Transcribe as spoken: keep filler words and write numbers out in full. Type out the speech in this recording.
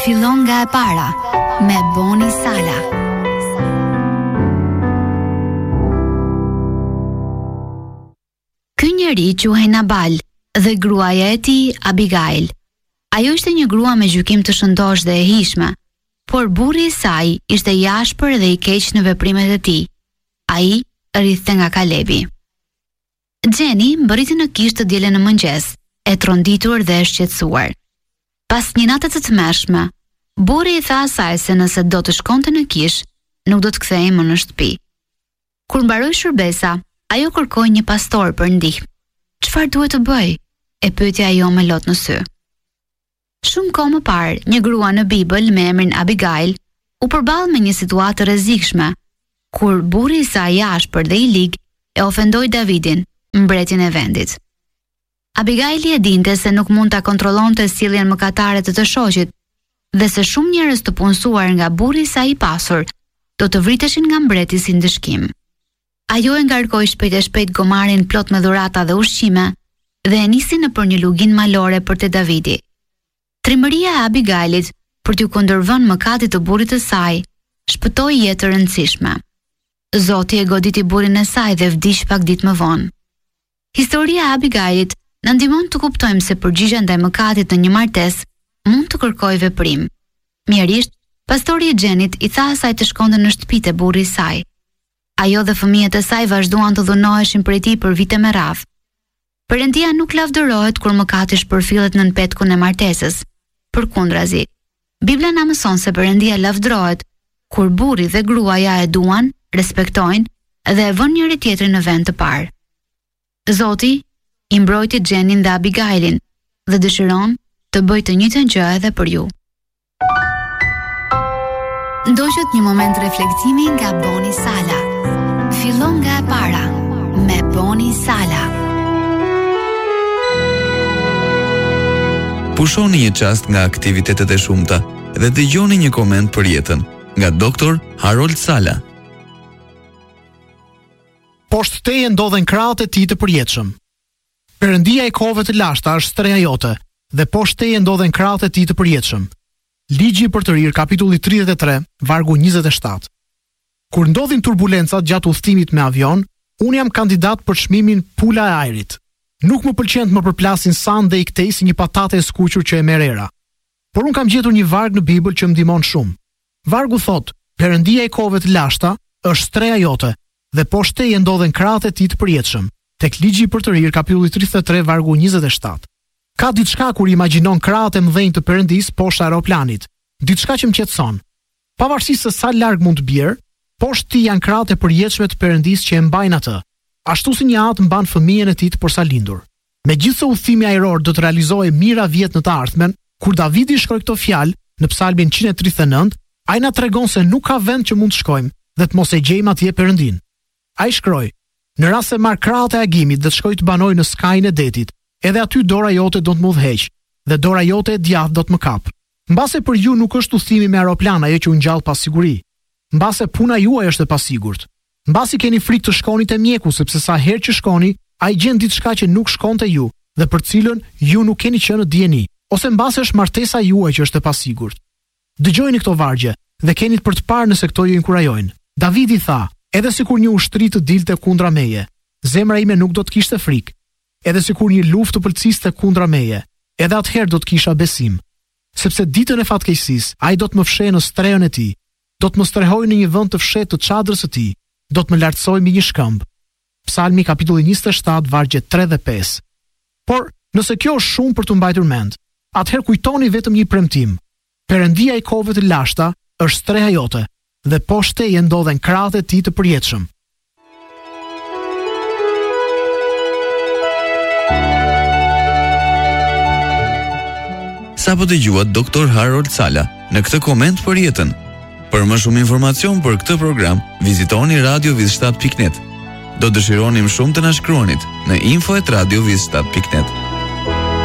Fillon nga e para me Boni Sala. Ky njeri quhej Nabal dhe gruaja e tij Abigail. Ajo ishte një grua me gjykim të shëndosh dhe e hishme, por burri i saj ishte i ashpër dhe i keq në veprimet e tij. Ai rrithte nga Kalebi. Gjeni mbërriti në kishë të dielën në mëngjes, e tronditur dhe e shqetësuar. Pas një nate të tmerrshme, burri i tha asaj se nëse do të shkonte në kishë, nuk do të kthehej më në shtëpi. Kur mbaroi shërbesa, ajo kërkoi një pastor për ndihmë. Çfarë duhet të bëj? E pyeti ajo me lot në sy. Shumë kohë më parë, një grua në Bibël me emrin Abigail u përball me një situatë rrezikshme, kur burri i saj i ashpër dhe i lig e ofendoi Davidin, mbretin e vendit. Abigaili e dinte se nuk mund ta kontrollonte sjelljen mëkatare të të shoqit dhe se shumë njerëz të punësuar nga burri i saj i pasur do të vriteshin nga mbreti si ndëshkim. Ajo e ngarkoi shpejt e shpejt gomarin plot me dhurata dhe ushqime dhe e nisi nëpër një lugin malore për te Davidi. Trimëria e Abigailit për t'u kundërvënë mëkatit të burrit të saj shpëtoi jetë të rëndësishme. Zoti e goditi burrin e saj dhe vdiq pak ditë më vonë. Historia e Abigailit na ndihmon të kuptojmë se përgjigjja ndaj mëkatit në një martesë mund të kërkojë veprim. Mjerisht, pastori i Xhenit i tha asaj të shkonte në shtëpitë e burrit të saj. Ajo dhe fëmijët e saj vazhduan të dhunoheshin prej tij për vite me radhë. Perëndia nuk lavdërohet kur mëkati shpërfillet nën petkun e martesës. Përkundrazi, Bibla na mëson se Perëndia lavdërohet kur burri dhe gruaja e duan, respektojnë dhe e vënë njëri tjetrin në vend të parë. Zoti i mbrojti Xhenin dhe Abigailin dhe dëshiron të bëjë të njëjtën gjë edhe për ju. Ndoqët një moment reflektimi nga Boni Sala. Fillon nga e para me Boni Sala. Pushoni një çast nga aktivitetet e shumta dhe dëgjoni një koment për jetën nga doktor Harold Sala. Poshtë teje ndodhen krahët e tij të përjetshëm. Perëndia e kohëve të lashta është streha jote dhe poshtë teje ndodhen krahët e tij të përjetshëm. Ligji i Përtërir, kapitulli tridhjet e tre, vargu njëzet e shtatë. Kur ndodhin turbulencat gjatë udhëtimit me avion, unë jam kandidat për çmimin pula e ajrit. Nuk më pëlqen të më përplasin san dhe i ktej si një patate e skuqur që e merr era. Por unë kam gjetur një varg në Bibël që më ndihmon shumë. Vargu thotë: Perëndia e kohëve të lashta është streha jote dhe poshtë teje ndodhen krahët e tij të përjetshëm. Tek Ligji i Përtërir, kapitulli tridhjet e tre, vargu njëzet e shtatë. Ka diçka kur imagjinon krahët e mëdhenj të Perëndis poshtë aeroplanit, diçka që më qetëson. Pavarësisht se sa larg mund të bjerë, poshtë ti janë krahët e përjetshme të Perëndis që e mbajnë atë. Ashtu si një atë mban fëmijën e tij të posalindur. Megjithëse udhëtimi ajror do të realizohej mijëra vjet në të ardhmen, kur Davidi shkroi këto fjalë në Psalmin njëzet e tridhjet e nëntë, ai na tregon se nuk ka vend që mund të shkojmë dhe të mos e gjejmë atje Perëndin. Ai shkroi: Në rast se marr krahët e agimit dhe të shkoj të banoj në skajin e detit, edhe aty dora jote do të më udhëheq dhe dora jote e djathtë do të më kap. Mbase për ju nuk është udhëtimi me aeroplan ajo që u ngjall pa siguri. Mbase puna juaj është e pasigurt. Mbasi keni frikë të shkoni te mjeku sepse sa herë që shkoni, ai gjen diçka që nuk shkon te ju dhe për cilën ju nuk keni qenë në dijeni, ose mbase është martesa juaj që është e pasigurt. Dëgjojeni këto vargje dhe keni për të parë nëse këto ju inkurajojnë. Davidi tha: Edhe sikur një ushtri të dilte kundra meje, zemra ime nuk do të kishte frikë. Edhe sikur një luftë të pëlqiste kundra meje, edhe atëherë do të kisha besim. Sepse ditën e fatkeqësisë ai do të më fshehë në strehën e tij, do të më strehojë në një vend të fshehtë të çadrës së tij, do të më lartësojë mbi një shkëmb. Psalmi kapitulli njëzet e shtatë, vargjet tre dhe pesë. Por nëse kjo është shumë për të mbajtur mend, atëherë kujtoni vetëm një premtim. Perëndia e kohëve të lashta është streha jote dhe poshtë teje ndodhen krahët e tij të përjetshëm. Sa po dëgjuat doktor Harold Sala në këtë koment për jetën. Për më shumë informacion për këtë program, vizitoni radio viz shtat pikë net. Do dëshironim shumë të na shkruanit në info at radio viz shtat pikë net.